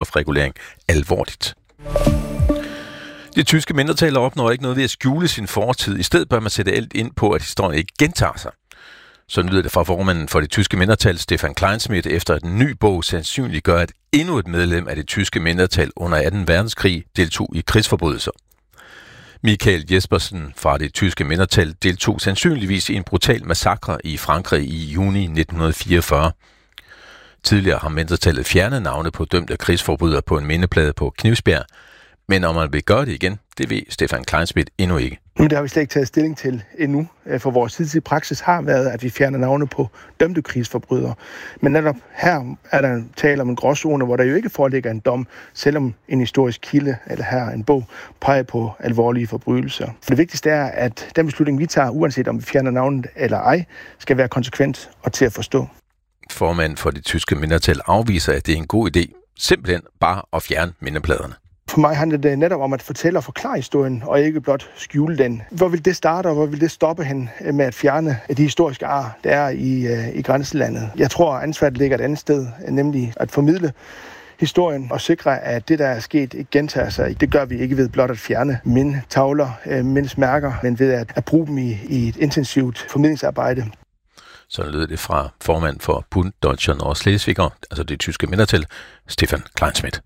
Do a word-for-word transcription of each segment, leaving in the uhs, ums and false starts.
brændstofregulering alvorligt. Det tyske mindretal opnår ikke noget ved at skjule sin fortid. I stedet bør man sætte alt ind på, at historien ikke gentager sig. Så lyder det fra formanden for det tyske mindretal, Stefan Kleinschmidt, efter at en ny bog sandsynligt gør, at endnu et medlem af det tyske mindretal under anden verdenskrig deltog i krigsforbrydelser. Michael Jespersen fra det tyske mindretal deltog sandsynligvis i en brutal massakre i Frankrig i juni nitten fireogfyrre. Tidligere har mindretallet fjernet navne på dømte krigsforbrydere på en mindeplade på Knivsbjerg, men om man vil gøre det igen, det ved Stefan Kleinschmidt endnu ikke. Men det har vi slet ikke taget stilling til endnu, for vores hidtidige praksis har været, at vi fjerner navne på dømte krigsforbrydere. Men netop her er der tale om en gråzone, hvor der jo ikke foreligger en dom, selvom en historisk kilde eller her en bog peger på alvorlige forbrydelser. For det vigtigste er, at den beslutning, vi tager, uanset om vi fjerner navnet eller ej, skal være konsekvent og til at forstå. Formanden for det tyske mindretal afviser, at det er en god idé, simpelthen bare at fjerne mindepladerne. For mig handler det netop om at fortælle og forklare historien, og ikke blot skjule den. Hvor vil det starte, og hvor vil det stoppe hen med at fjerne de historiske ar, der er i, i grænselandet? Jeg tror, ansvaret ligger et andet sted, nemlig at formidle historien og sikre, at det, der er sket, ikke gentager sig. Det gør vi ikke ved blot at fjerne mindetavler, mindesmærker, men ved at, at bruge dem i, i et intensivt formidlingsarbejde. Så lød det fra formand for Bund Deutscher Nordschleswiger, altså det tyske mindretal, Stefan Kleinschmidt.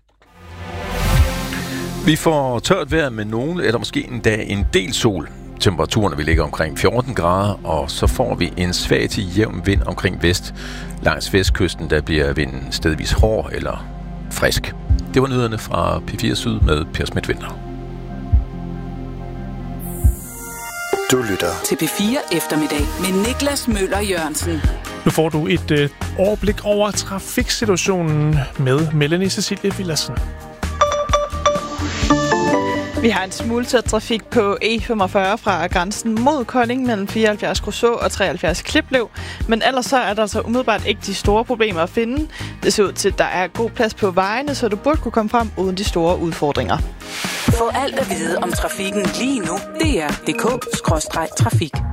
Vi får tørt vejr med nogen, eller måske endda en del sol. Temperaturerne vil ligge omkring fjorten grader, og så får vi en svag til jævn vind omkring vest. Langs vestkysten, der bliver vinden stedvis hård eller frisk. Det var nyhederne fra P fire Syd med Per Schmidt-Winther. Du lytter til P fire Eftermiddag med Niklas Møller Jørgensen. Nu får du et øh, overblik over trafiksituationen med Melanie Cecilie Villadsen. Vi har en smule tæt trafik på E femogfyrre fra grænsen mod Kolding mellem fireoghalvfjerds Kruså og treoghalvfjerds Kliplev. Men ellers så er der så umiddelbart ikke de store problemer at finde. Det ser ud til, at der er god plads på vejene, så du burde kunne komme frem uden de store udfordringer. Få alt at vide om trafikken lige nu. D R punktum d k skråstreg trafik.